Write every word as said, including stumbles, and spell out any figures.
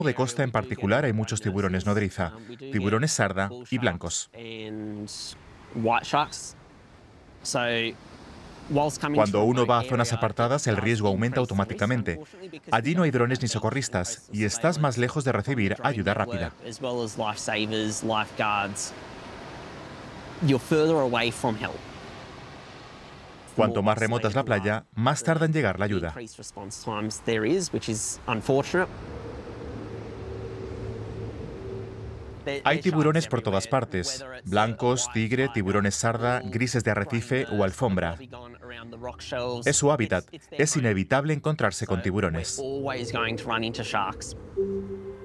de costa en particular hay muchos tiburones nodriza, tiburones sarda y blancos. Cuando uno va a zonas apartadas, el riesgo aumenta automáticamente. Allí no hay drones ni socorristas y estás más lejos de recibir ayuda rápida. Cuanto más remota es la playa, más tarda en llegar la ayuda. Hay tiburones por todas partes, blancos, tigre, tiburones sarda, grises de arrecife o alfombra. Es su hábitat, es inevitable encontrarse con tiburones.